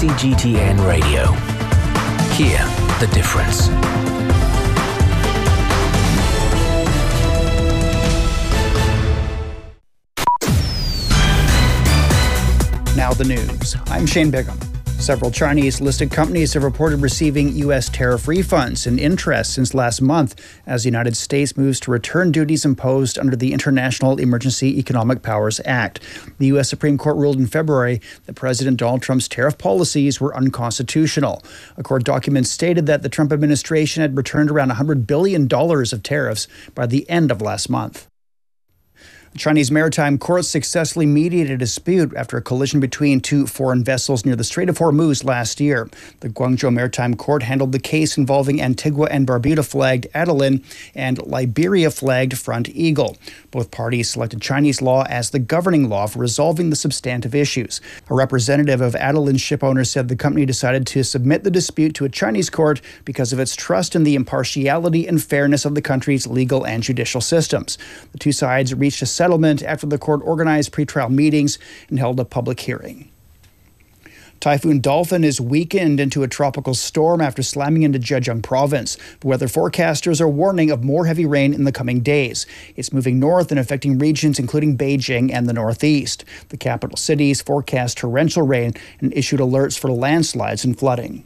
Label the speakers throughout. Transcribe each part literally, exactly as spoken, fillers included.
Speaker 1: C G T N Radio. Hear the difference.
Speaker 2: Now the news. I'm Shane Bigham. Several Chinese-listed companies have reported receiving U S tariff refunds and interest since last month as the United States moves to return duties imposed under the International Emergency Economic Powers Act. The U S Supreme Court ruled in February that President Donald Trump's tariff policies were unconstitutional. A court document stated that the Trump administration had returned around one hundred billion dollars of tariffs by the end of last month. The Chinese Maritime Court successfully mediated a dispute after a collision between two foreign vessels near the Strait of Hormuz last year. The Guangzhou Maritime Court handled the case involving Antigua and Barbuda-flagged Adeline and Liberia-flagged Front Eagle. Both parties selected Chinese law as the governing law for resolving the substantive issues. A representative of Adeline's shipowner said the company decided to submit the dispute to a Chinese court because of its trust in the impartiality and fairness of the country's legal and judicial systems. The two sides reached a settlement after the court organized pretrial meetings and held a public hearing. Typhoon Dolphin is weakened into a tropical storm after slamming into Zhejiang province. The weather forecasters are warning of more heavy rain in the coming days. It's moving north and affecting regions including Beijing and the northeast. The capital cities forecast torrential rain and issued alerts for landslides and flooding.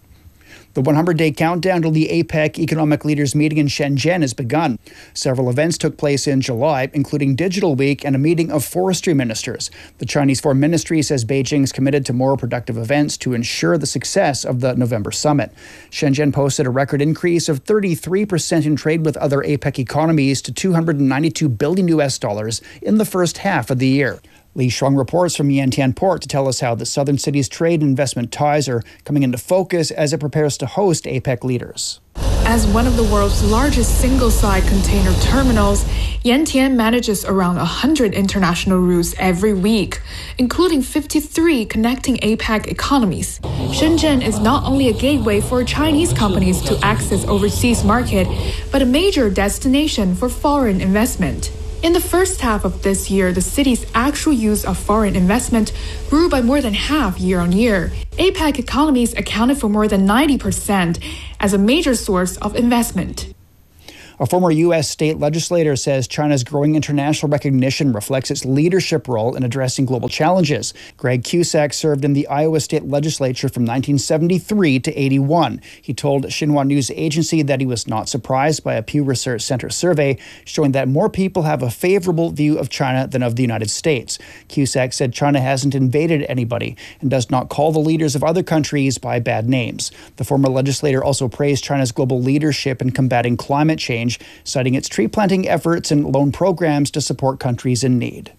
Speaker 2: The hundred-day countdown to the APEC economic leaders meeting in Shenzhen has begun. Several events took place in July, including Digital Week and a meeting of forestry ministers. The Chinese Foreign Ministry says Beijing is committed to more productive events to ensure the success of the November summit. Shenzhen posted a record increase of thirty-three percent in trade with other APEC economies to two hundred ninety-two billion U S dollars in the first half of the year. Li Shuang reports from Yantian Port to tell us how the southern city's trade and investment ties are coming into focus as it prepares to host APEC leaders.
Speaker 3: As one of the world's largest single-side container terminals, Yantian manages around one hundred international routes every week, including fifty-three connecting APEC economies. Shenzhen is not only a gateway for Chinese companies to access overseas market, but a major destination for foreign investment. In the first half of this year, the city's actual use of foreign investment grew by more than half year on year. APEC economies accounted for more than ninety percent as a major source of investment.
Speaker 2: A former U S state legislator says China's growing international recognition reflects its leadership role in addressing global challenges. Greg Cusack served in the Iowa State Legislature from nineteen seventy-three to eighty-one. He told Xinhua News Agency that he was not surprised by a Pew Research Center survey showing that more people have a favorable view of China than of the United States. Cusack said China hasn't invaded anybody and does not call the leaders of other countries by bad names. The former legislator also praised China's global leadership in combating climate change, citing its tree planting efforts and loan programs to support countries in need.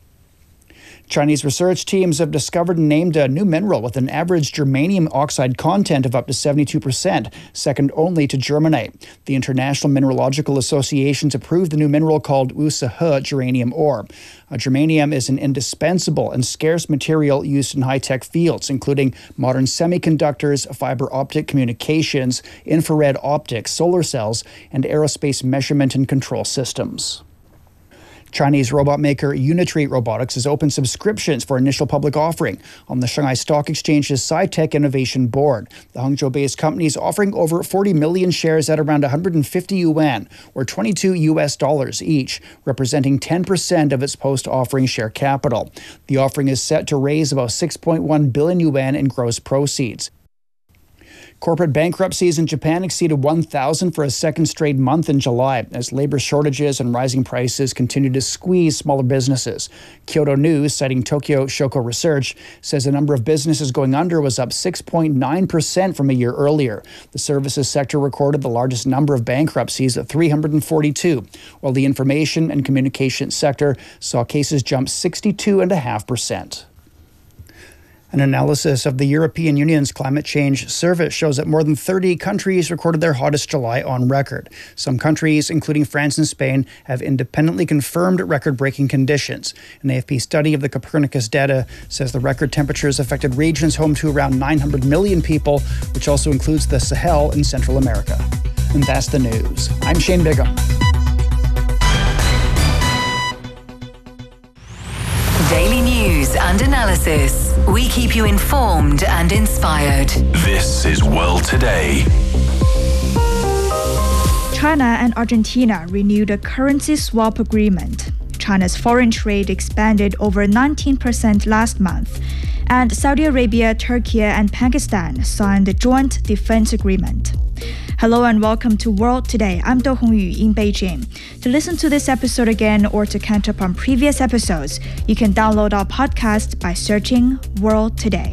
Speaker 2: Chinese research teams have discovered and named a new mineral with an average germanium oxide content of up to seventy-two percent, second only to germanite. The International Mineralogical Association's approved the new mineral called Wusehe germanium ore. Uh, germanium is an indispensable and scarce material used in high-tech fields, including modern semiconductors, fiber optic communications, infrared optics, solar cells, and aerospace measurement and control systems. Chinese robot maker Unitree Robotics has opened subscriptions for initial public offering on the Shanghai Stock Exchange's SciTech Innovation Board. The Hangzhou-based company is offering over forty million shares at around one hundred fifty yuan, or twenty-two U S dollars each, representing ten percent of its post-offering share capital. The offering is set to raise about six point one billion yuan in gross proceeds. Corporate bankruptcies in Japan exceeded one thousand for a second straight month in July as labor shortages and rising prices continue to squeeze smaller businesses. Kyodo News, citing Tokyo Shoko Research, says the number of businesses going under was up six point nine percent from a year earlier. The services sector recorded the largest number of bankruptcies at three hundred forty-two, while the information and communication sector saw cases jump sixty-two point five percent. An analysis of the European Union's climate change service shows that more than thirty countries recorded their hottest July on record. Some countries, including France and Spain, have independently confirmed record-breaking conditions. An A F P study of the Copernicus data says the record temperatures affected regions home to around nine hundred million people, which also includes the Sahel in Central America. And that's the news. I'm Shane Bigham.
Speaker 4: Daily news and analysis. We keep you informed and inspired.
Speaker 1: This is World Today.
Speaker 5: China and Argentina renewed a currency swap agreement. China's foreign trade expanded over nineteen percent last month, and Saudi Arabia, Turkey, and Pakistan signed a joint defense agreement. Hello and welcome to World Today. I'm Do Hongyu in Beijing. To listen to this episode again or to catch up on previous episodes, you can download our podcast by searching World Today.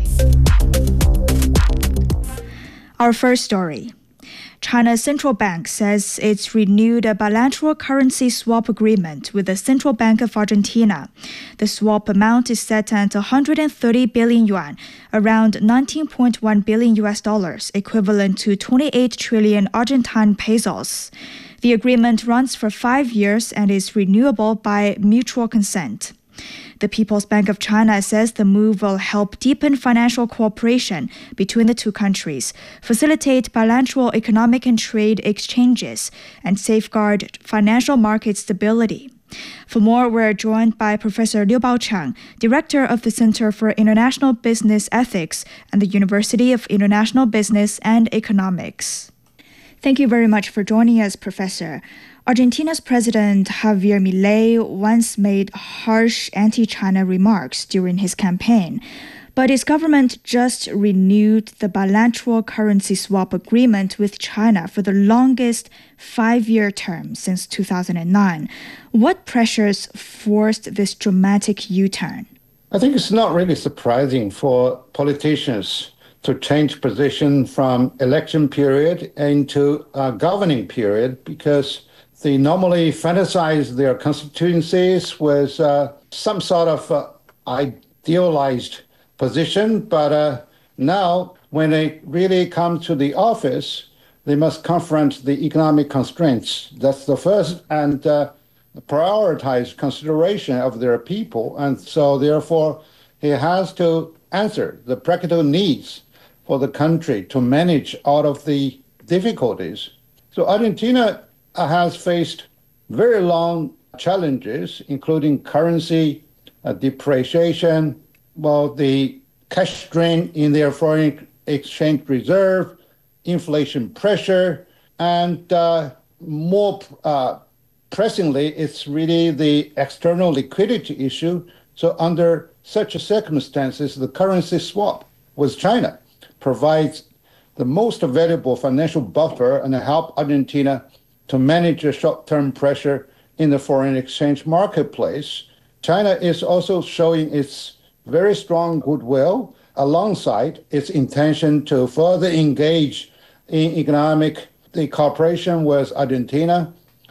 Speaker 5: Our first story. China's central bank says it's renewed a bilateral currency swap agreement with the Central Bank of Argentina. The swap amount is set at one hundred thirty billion yuan, around nineteen point one billion U S dollars, equivalent to twenty-eight trillion Argentine pesos. The agreement runs for five years and is renewable by mutual consent. The People's Bank of China says the move will help deepen financial cooperation between the two countries, facilitate bilateral economic and trade exchanges, and safeguard financial market stability. For more, we're joined by Professor Liu Baochang, Director of the Center for International Business Ethics and the University of International Business and Economics. Thank you very much for joining us, Professor. Argentina's President Javier Milei once made harsh anti-China remarks during his campaign, but his government just renewed the bilateral currency swap agreement with China for the longest five-year term since two thousand nine. What pressures forced this dramatic U-turn?
Speaker 6: I think it's not really surprising for politicians to change position from election period into a governing period, because they normally fantasize their constituencies with uh, some sort of uh, idealized position, but uh, now when they really come to the office, they must confront the economic constraints. That's the first and uh, prioritize consideration of their people, and so therefore he has to answer the practical needs for the country to manage all of the difficulties. So Argentina has faced very long challenges, including currency uh, depreciation, well, the cash drain in their foreign exchange reserve, inflation pressure, and uh, more uh, pressingly, it's really the external liquidity issue. So under such circumstances, the currency swap with China provides the most valuable financial buffer and help Argentina to manage the short-term pressure in the foreign exchange marketplace. China is also showing its very strong goodwill alongside its intention to further engage in economic the cooperation with Argentina.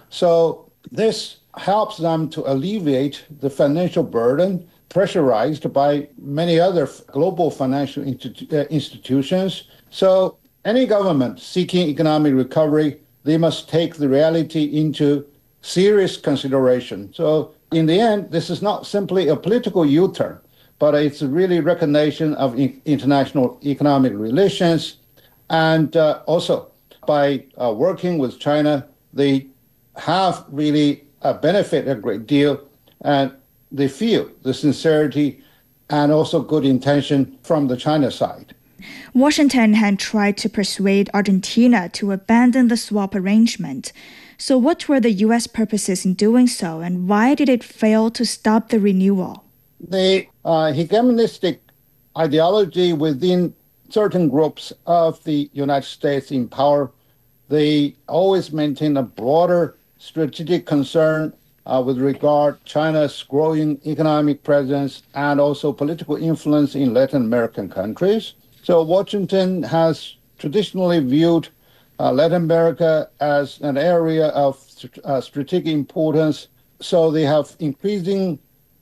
Speaker 6: So this helps them to alleviate the financial burden pressurized by many other global financial institu- uh, institutions. So any government seeking economic recovery, they must take the reality into serious consideration. So in the end, this is not simply a political U-turn, but it's really recognition of in- international economic relations. And uh, also by uh, working with China, they have really uh, benefited a great deal, and they feel the sincerity and also good intention from the China side.
Speaker 5: Washington had tried to persuade Argentina to abandon the swap arrangement. So what were the U S purposes in doing so, and why did it fail to stop the renewal?
Speaker 6: The uh, hegemonistic ideology within certain groups of the United States in power, they always maintain a broader strategic concern uh, with regard to China's growing economic presence and also political influence in Latin American countries. So Washington has traditionally viewed uh, Latin America as an area of uh, strategic importance. So they have increasingly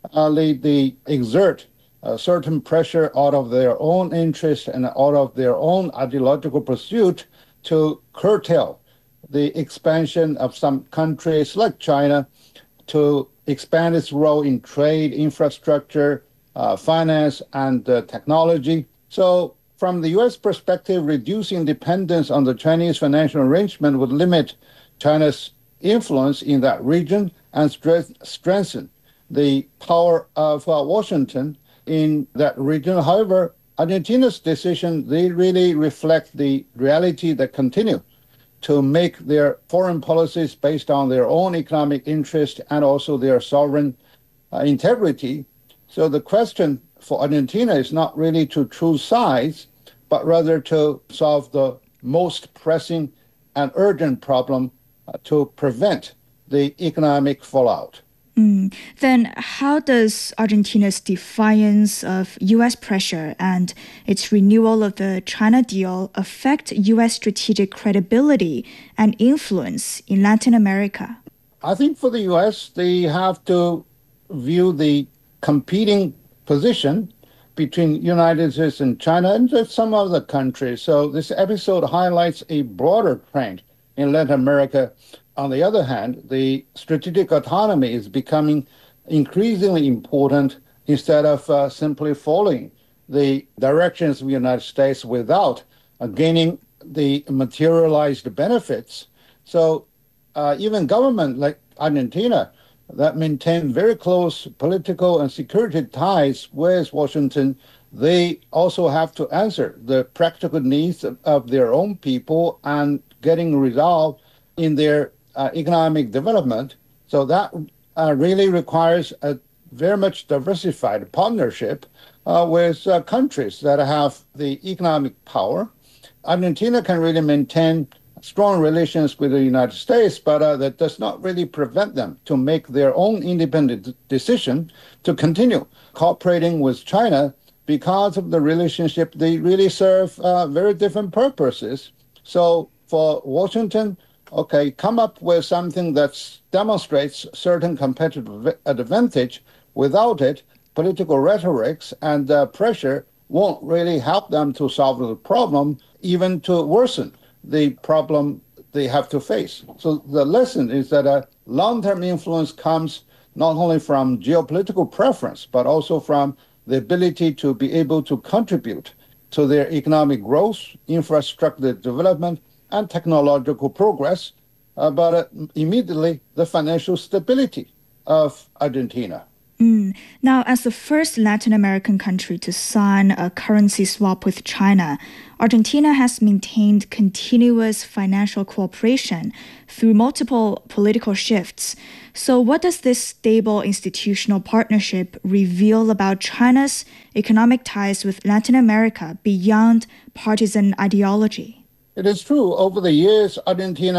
Speaker 6: they exert a certain pressure out of their own interest and out of their own ideological pursuit to curtail the expansion of some countries like China, to expand its role in trade, infrastructure, uh, finance, and uh, technology. So from the U S perspective, reducing dependence on the Chinese financial arrangement would limit China's influence in that region and strength, strengthen the power of uh, Washington in that region. However, Argentina's decision, they really reflect the reality that continue to make their foreign policies based on their own economic interest and also their sovereign uh, integrity. So the question for Argentina is not really to choose sides, but rather to solve the most pressing and urgent problem uh, to prevent the economic fallout.
Speaker 5: Mm. Then how does Argentina's defiance of U S pressure and its renewal of the China deal affect U S strategic credibility and influence in Latin America?
Speaker 6: I think for the U S, they have to view the competing position between United States and China and some other countries. So this episode highlights a broader trend in Latin America. On the other hand, the strategic autonomy is becoming increasingly important instead of uh, simply following the directions of the United States without uh, gaining the materialized benefits. So uh, even government like Argentina that maintain very close political and security ties with Washington, they also have to answer the practical needs of, of their own people and getting resolved in their uh, economic development. So that uh, really requires a very much diversified partnership uh, with uh, countries that have the economic power. Argentina can really maintain strong relations with the United States, but uh, that does not really prevent them to make their own independent decision to continue cooperating with China because of the relationship. They really serve uh, very different purposes. So for Washington, okay, come up with something that demonstrates certain competitive advantage. Without it, political rhetorics and uh, pressure won't really help them to solve the problem, even to worsen the problem they have to face. So the lesson is that a long-term influence comes not only from geopolitical preference, but also from the ability to be able to contribute to their economic growth, infrastructure development, and technological progress, uh, but uh, immediately the financial stability of Argentina.
Speaker 5: Mm. Now, as the first Latin American country to sign a currency swap with China, Argentina has maintained continuous financial cooperation through multiple political shifts. So what does this stable institutional partnership reveal about China's economic ties with Latin America beyond partisan ideology?
Speaker 6: It is true, over the years, Argentina